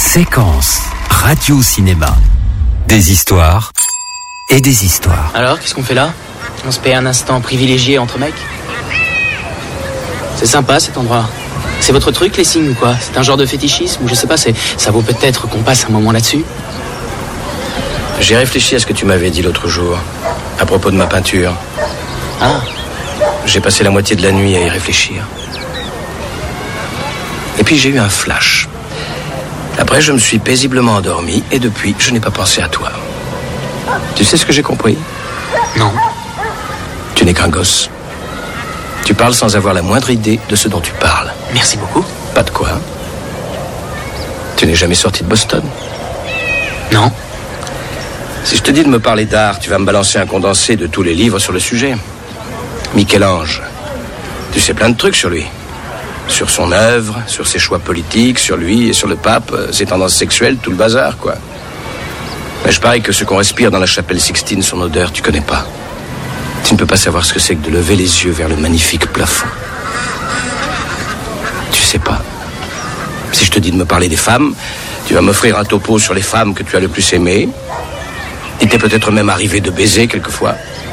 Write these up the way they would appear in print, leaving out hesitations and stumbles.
Séquence radio-cinéma. Des histoires et des histoires. Alors, qu'est-ce qu'on fait là? On se paye un instant privilégié entre mecs? C'est sympa cet endroit. C'est votre truc, les signes ou quoi? C'est un genre de fétichisme ou je sais pas, ça vaut peut-être qu'on passe un moment là-dessus? J'ai réfléchi à ce que tu m'avais dit l'autre jour, à propos de ma peinture. Ah. J'ai passé la moitié de la nuit à y réfléchir. Et puis j'ai eu un flash. Après, je me suis paisiblement endormi et depuis, je n'ai pas pensé à toi. Tu sais ce que j'ai compris? Non. Tu n'es qu'un gosse. Tu parles sans avoir la moindre idée de ce dont tu parles. Merci beaucoup. Pas de quoi. Tu n'es jamais sorti de Boston? Non. Si je te dis de me parler d'art, tu vas me balancer un condensé de tous les livres sur le sujet. Michel-Ange. Tu sais plein de trucs sur lui. Sur son œuvre, sur ses choix politiques, sur lui et sur le pape, ses tendances sexuelles, tout le bazar, quoi. Mais je parie que ce qu'on respire dans la chapelle Sixtine, son odeur, tu connais pas. Tu ne peux pas savoir ce que c'est que de lever les yeux vers le magnifique plafond. Tu sais pas. Si je te dis de me parler des femmes, tu vas m'offrir un topo sur les femmes que tu as le plus aimées. Il t'est peut-être même arrivé de baiser quelquefois.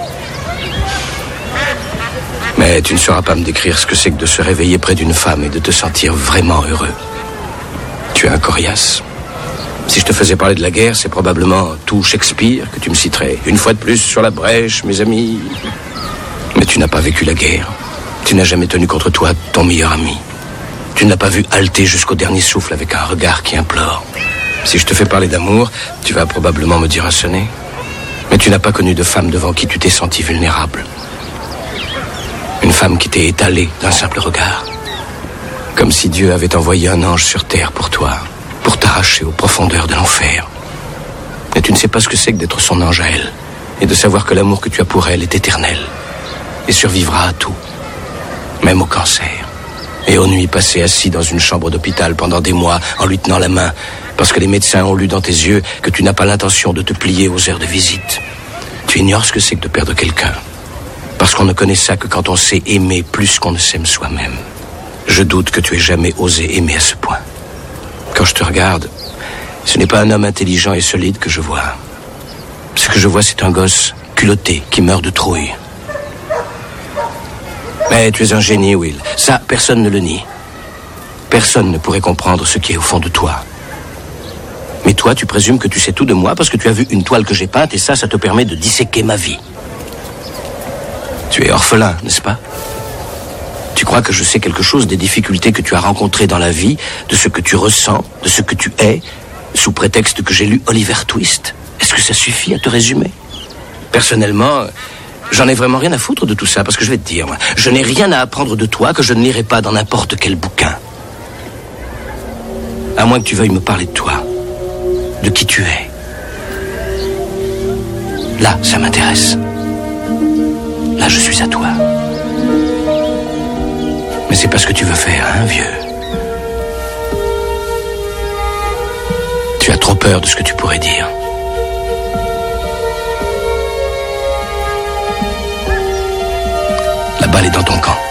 Mais tu ne sauras pas me décrire ce que c'est que de se réveiller près d'une femme et de te sentir vraiment heureux. Tu es un coriace. Si je te faisais parler de la guerre, c'est probablement tout Shakespeare que tu me citerais. Une fois de plus sur la brèche, mes amis. Mais tu n'as pas vécu la guerre. Tu n'as jamais tenu contre toi ton meilleur ami. Tu ne l'as pas vu halter jusqu'au dernier souffle avec un regard qui implore. Si je te fais parler d'amour, tu vas probablement me dire un sonnet. Mais tu n'as pas connu de femme devant qui tu t'es senti vulnérable. Une femme qui t'est étalée d'un simple regard. Comme si Dieu avait envoyé un ange sur terre pour toi, pour t'arracher aux profondeurs de l'enfer. Et tu ne sais pas ce que c'est que d'être son ange à elle, et de savoir que l'amour que tu as pour elle est éternel, et survivra à tout, même au cancer, et aux nuits passées assis dans une chambre d'hôpital pendant des mois en lui tenant la main, parce que les médecins ont lu dans tes yeux que tu n'as pas l'intention de te plier aux heures de visite. Tu ignores ce que c'est que de perdre quelqu'un. Parce qu'on ne connaît ça que quand on sait aimer plus qu'on ne s'aime soi-même. Je doute que tu aies jamais osé aimer à ce point. Quand je te regarde, ce n'est pas un homme intelligent et solide que je vois. Ce que je vois, c'est un gosse culotté qui meurt de trouille. Mais tu es un génie, Will. Ça, personne ne le nie. Personne ne pourrait comprendre ce qui est au fond de toi. Mais toi, tu présumes que tu sais tout de moi parce que tu as vu une toile que j'ai peinte et ça te permet de disséquer ma vie. Tu es orphelin, n'est-ce pas? Tu crois que je sais quelque chose des difficultés que tu as rencontrées dans la vie, de ce que tu ressens, de ce que tu es, sous prétexte que j'ai lu Oliver Twist? Est-ce que ça suffit à te résumer? Personnellement, j'en ai vraiment rien à foutre de tout ça, parce que je vais te dire, je n'ai rien à apprendre de toi que je ne lirai pas dans n'importe quel bouquin. À moins que tu veuilles me parler de toi, de qui tu es. Là, ça m'intéresse. Là, je suis à toi. Mais c'est pas ce que tu veux faire, hein, vieux? Tu as trop peur de ce que tu pourrais dire. La balle est dans ton camp.